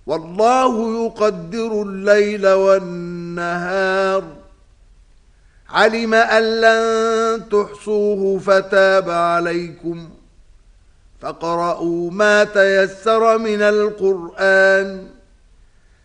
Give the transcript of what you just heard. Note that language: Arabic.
والله يقدر الليل والنهار علم أن لن تحصوه فتاب عليكم فاقرؤوا ما تيسر من القرآن